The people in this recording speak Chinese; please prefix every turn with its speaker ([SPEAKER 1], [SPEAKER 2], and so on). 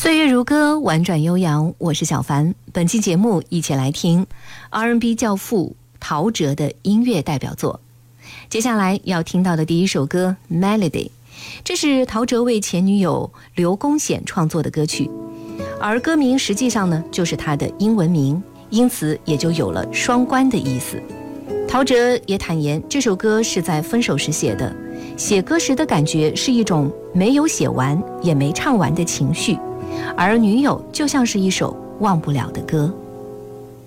[SPEAKER 1] 岁月如歌，婉转悠扬，我是小凡。本期节目一起来听 R&B 教父陶喆的音乐代表作。接下来要听到的第一首歌 Melody， 这是陶喆为前女友刘公显创作的歌曲，而歌名实际上呢就是他的英文名，因此也就有了双关的意思。陶喆也坦言，这首歌是在分手时写的，写歌时的感觉是一种没有写完也没唱完的情绪，而女友就像是一首忘不了的歌。